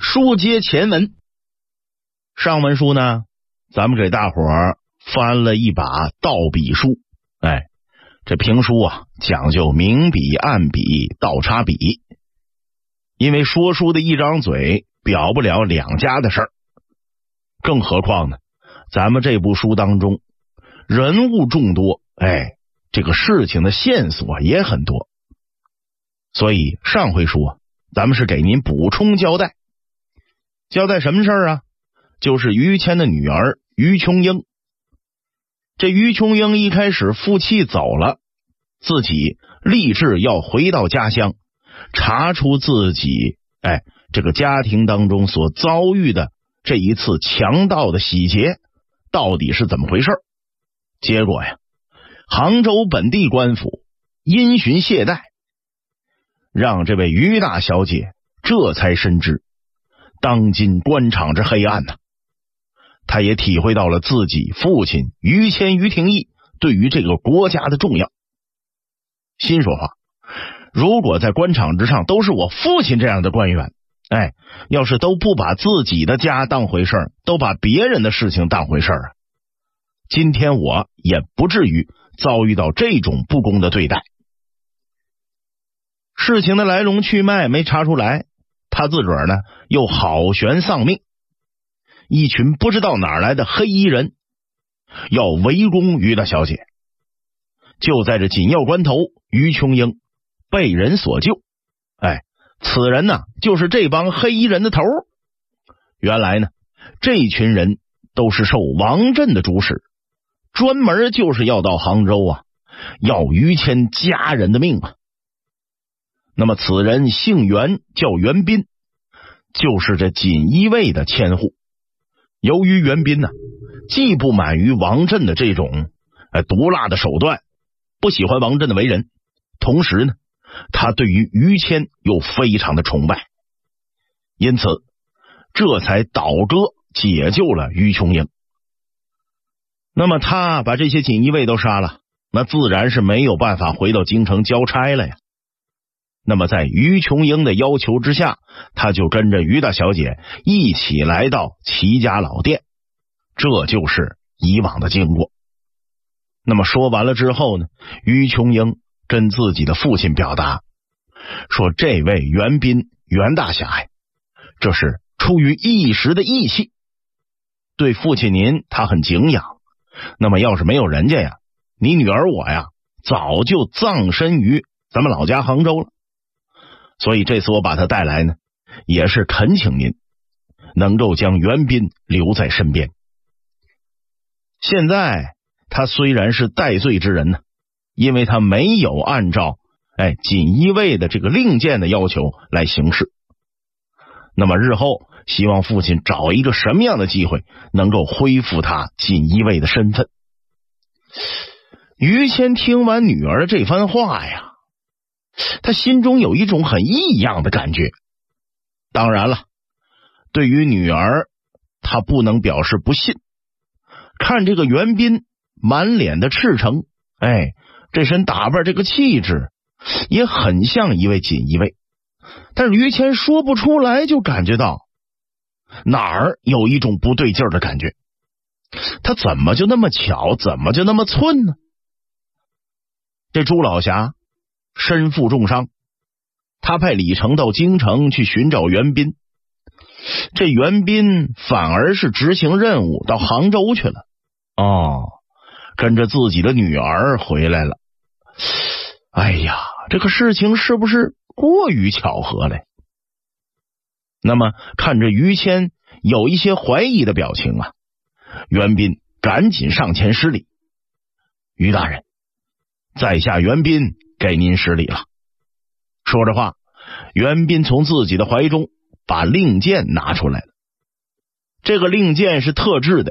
书接前文，上文书呢，咱们给大伙儿翻了一把倒笔书。这评书啊，讲究明笔暗笔倒插笔，因为说书的一张嘴表不了两家的事儿，更何况呢，咱们这部书当中人物众多，这个事情的线索也很多，所以上回书啊，咱们是给您补充交代。交代什么事儿啊？就是于谦的女儿于琼英。这于琼英一开始负气走了，自己立志要回到家乡，查出自己这个家庭当中所遭遇的这一次强盗的洗劫到底是怎么回事。结果呀，杭州本地官府因循懈怠，让这位于大小姐这才深知当今官场之黑暗呐。他也体会到了自己父亲于谦于廷义对于这个国家的重要。心说话，如果在官场之上都是我父亲这样的官员，要是都不把自己的家当回事儿，都把别人的事情当回事儿啊，今天我也不至于遭遇到这种不公的对待。事情的来龙去脉没查出来，他自个儿呢又好悬丧命。一群不知道哪儿来的黑衣人要围攻于大小姐，就在这紧要关头，于琼英被人所救。此人呢就是这帮黑衣人的头。原来呢，这群人都是受王震的主使，专门就是要到杭州啊，要于谦家人的命啊。那么此人姓袁，叫袁斌，就是这锦衣卫的千户。由于袁斌呢，既不满于王震的这种毒辣的手段，不喜欢王震的为人，同时呢，他对于于谦又非常的崇拜，因此这才倒戈解救了于琼英。那么他把这些锦衣卫都杀了，那自然是没有办法回到京城交差了呀。那么在于琼英的要求之下，他就跟着于大小姐一起来到齐家老店，这就是以往的经过。那么说完了之后呢，于琼英跟自己的父亲表达说，这位袁斌袁大侠呀，这是出于一时的义气，对父亲您他很敬仰，那么要是没有人家呀，你女儿我呀早就葬身于咱们老家杭州了。所以这次我把他带来呢，也是恳请您能够将袁斌留在身边。现在他虽然是戴罪之人呢，因为他没有按照锦衣卫的这个令箭的要求来行事。那么日后希望父亲找一个什么样的机会能够恢复他锦衣卫的身份。于谦听完女儿的这番话呀，他心中有一种很异样的感觉。当然了，对于女儿他不能表示不信。看这个袁斌满脸的赤诚，这身打扮这个气质也很像一位锦衣卫，但是于谦说不出来，就感觉到哪儿有一种不对劲儿的感觉。他怎么就那么巧，怎么就那么寸呢？这朱老侠身负重伤，他派李成到京城去寻找袁斌，这袁斌反而是执行任务到杭州去了，跟着自己的女儿回来了。这个事情是不是过于巧合了？那么看着于谦有一些怀疑的表情啊，袁斌赶紧上前施礼。于大人，在下袁斌给您施礼了。说着话，袁斌从自己的怀中把令箭拿出来了。这个令箭是特制的，